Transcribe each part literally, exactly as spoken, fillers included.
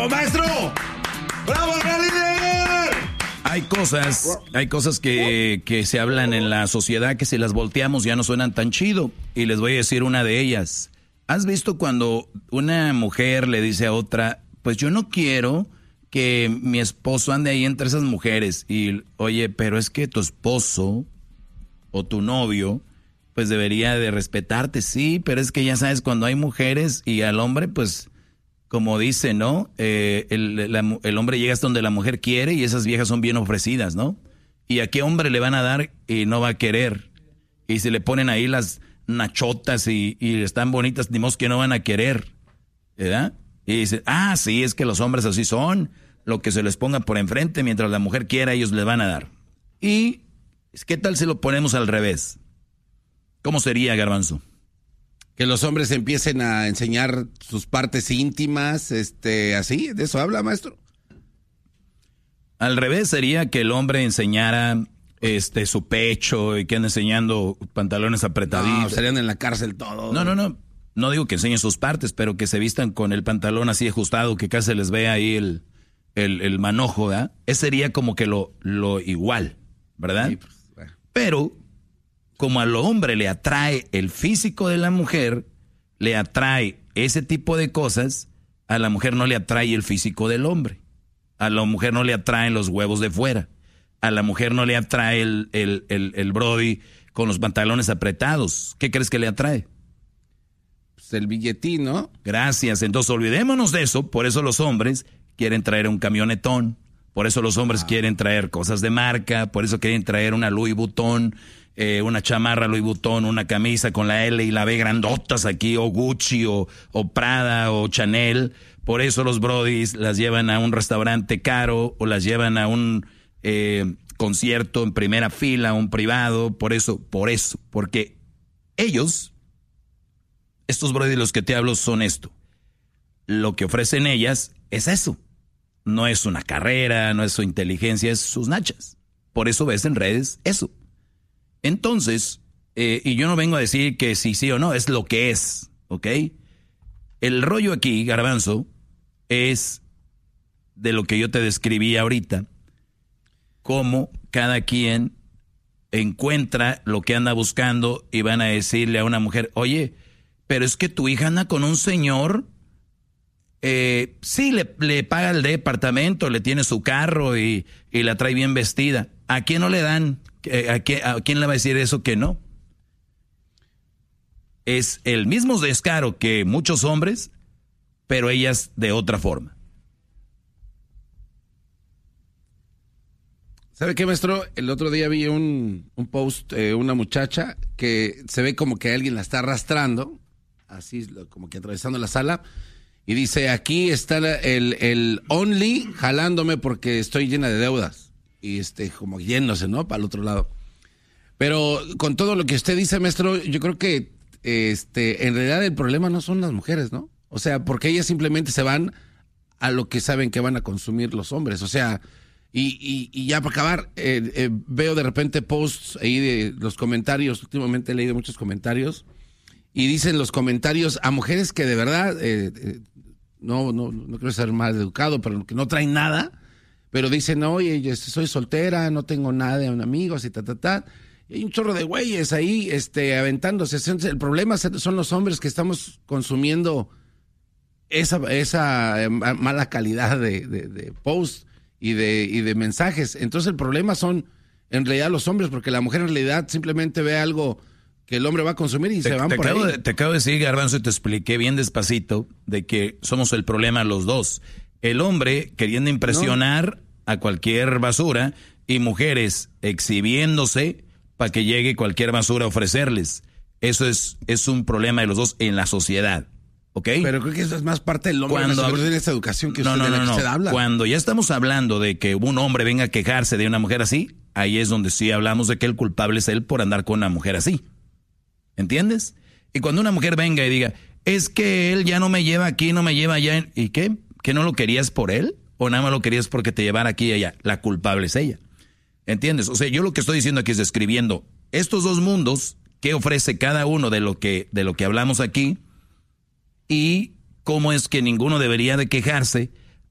¡Bravo, maestro! ¡Bravo, gran líder! Hay cosas, hay cosas que, que se hablan en la sociedad que si las volteamos ya no suenan tan chido. Y les voy a decir una de ellas. ¿Has visto cuando una mujer le dice a otra, pues yo no quiero que mi esposo ande ahí entre esas mujeres? Y, oye, pero es que tu esposo o tu novio, pues debería de respetarte, sí, pero es que ya sabes, cuando hay mujeres y al hombre, pues, como dice, ¿no? Eh, el, la, el hombre llega hasta donde la mujer quiere y esas viejas son bien ofrecidas, ¿no? ¿Y a qué hombre le van a dar y no va a querer? Y si le ponen ahí las nachotas y, y están bonitas, ni modo que no van a querer, ¿verdad? Y dice, ah, sí, es que los hombres así son, lo que se les ponga por enfrente, mientras la mujer quiera, ellos le van a dar. Y, ¿qué tal si lo ponemos al revés? ¿Cómo sería, Garbanzo? Que los hombres empiecen a enseñar sus partes íntimas, este, así, ¿de eso habla, maestro? Al revés sería que el hombre enseñara este su pecho y que ande enseñando pantalones apretaditos. No, estarían en la cárcel todos. No, no, no. No digo que enseñen sus partes, pero que se vistan con el pantalón así ajustado, que casi se les vea ahí el, el, el manojo, ¿verdad? Ese sería como que lo, lo igual, ¿verdad? Sí, pues, bueno. Pero como al hombre le atrae el físico de la mujer, le atrae ese tipo de cosas, a la mujer no le atrae el físico del hombre. A la mujer no le atraen los huevos de fuera. A la mujer no le atrae el, el, el, el brody con los pantalones apretados. ¿Qué crees que le atrae? Pues el billetín, ¿no? Gracias. Entonces olvidémonos de eso. Por eso los hombres quieren traer un camionetón. Por eso los hombres ah. quieren traer cosas de marca. Por eso quieren traer una Louis Vuitton, eh, una chamarra Louis Vuitton, una camisa con la L y la B grandotas aquí, o Gucci, o, o Prada, o Chanel. Por eso los brodis las llevan a un restaurante caro o las llevan a un eh, concierto en primera fila, un privado. Por eso, por eso, porque ellos, estos brodis los que te hablo son esto. Lo que ofrecen ellas es eso. No es una carrera, no es su inteligencia, es sus nachas. Por eso ves en redes eso. Entonces, eh, y yo no vengo a decir que sí, sí o no, es lo que es, ¿ok? El rollo aquí, Garbanzo, es de lo que yo te describí ahorita, cómo cada quien encuentra lo que anda buscando y van a decirle a una mujer, oye, pero es que tu hija anda con un señor, eh, sí, le, le paga el departamento, le tiene su carro y, y la trae bien vestida. ¿A quién no le dan? ¿A quién, ¿A quién le va a decir eso que no? Es el mismo descaro que muchos hombres, pero ellas de otra forma. ¿Sabe qué, maestro? El otro día vi un, un post, eh, una muchacha que se ve como que alguien la está arrastrando, así como que atravesando la sala, y dice, aquí está el, el only jalándome porque estoy llena de deudas. Y este, como yéndose, ¿no? Para el otro lado. Pero con todo lo que usted dice, maestro, yo creo que este, en realidad el problema no son las mujeres, ¿no? O sea, porque ellas simplemente se van a lo que saben que van a consumir los hombres. O sea, y, y, y ya para acabar, eh, eh, veo de repente posts ahí de los comentarios. Últimamente he leído muchos comentarios. Y dicen los comentarios a mujeres que de verdad, eh, eh, no, no, no quiero ser mal educado, pero que no traen nada. Pero dicen, oye, yo soy soltera, no tengo nada de amigos y ta, ta, ta. Y hay un chorro de güeyes ahí este, aventándose. El problema son los hombres que estamos consumiendo esa, esa mala calidad de, de, de posts y de, y de mensajes. Entonces el problema son en realidad los hombres, porque la mujer en realidad simplemente ve algo que el hombre va a consumir y te, se van te por acabo ahí. De, te acabo de decir, Garbanzo, y te expliqué bien despacito de que somos el problema los dos. El hombre queriendo impresionar no. a cualquier basura y mujeres exhibiéndose para que llegue cualquier basura a ofrecerles. Eso es, es un problema de los dos en la sociedad, ¿ok? Pero creo que eso es más parte del hombre. Cuando habla de esa educación que no, usted, no, de la no, que no. usted habla. Cuando ya estamos hablando de que un hombre venga a quejarse de una mujer así, ahí es donde sí hablamos de que el culpable es él por andar con una mujer así. ¿Entiendes? Y cuando una mujer venga y diga, es que él ya no me lleva aquí, no me lleva allá, ¿y qué? ¿Que no lo querías por él? ¿O nada más lo querías porque te llevara aquí y allá? La culpable es ella. ¿Entiendes? O sea, yo lo que estoy diciendo aquí es describiendo estos dos mundos, qué ofrece cada uno de lo que, de lo que hablamos aquí y cómo es que ninguno debería de quejarse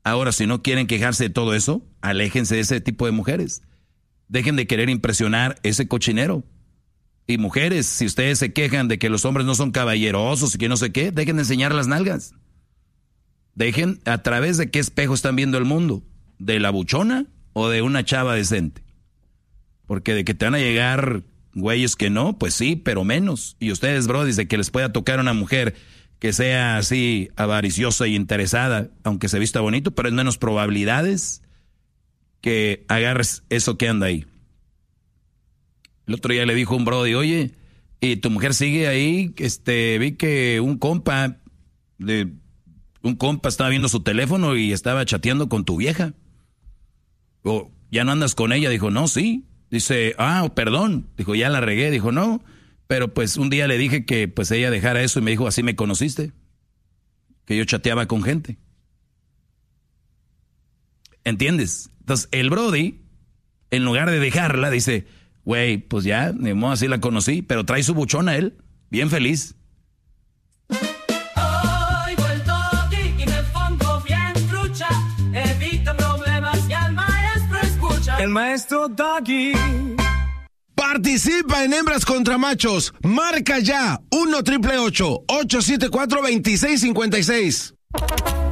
Ahora, si no quieren quejarse de todo eso, aléjense de ese tipo de mujeres. Dejen de querer impresionar ese cochinero. Y mujeres, si ustedes se quejan de que los hombres no son caballerosos y que no sé qué, dejen de enseñar las nalgas. Dejen a través de qué espejo están viendo el mundo. ¿De la buchona o de una chava decente? Porque de que te van a llegar güeyes que no, pues sí, pero menos. Y ustedes, bro, de que les pueda tocar a una mujer que sea así avariciosa y interesada, aunque se vista bonito, pero es menos probabilidades que agarres eso que anda ahí. El otro día le dijo un brody, oye, ¿y tu mujer sigue ahí? Este, vi que un compa, de, un compa estaba viendo su teléfono y estaba chateando con tu vieja. O, ¿ya no andas con ella? Dijo, no, sí. Dice, ah, perdón. Dijo, ya la regué. Dijo, no, pero pues un día le dije que pues ella dejara eso y me dijo, así me conociste. Que yo chateaba con gente. ¿Entiendes? Entonces, el brody, en lugar de dejarla, dice, güey, pues ya, de modo así la conocí, pero trae su buchona él, bien feliz. Hoy vuelto aquí y me pongo bien trucha, evito problemas y al maestro escucha. El maestro Doggy. Participa en Hembras contra Machos. Marca ya uno triple ocho, ocho siete cuatro, dos seis cinco seis.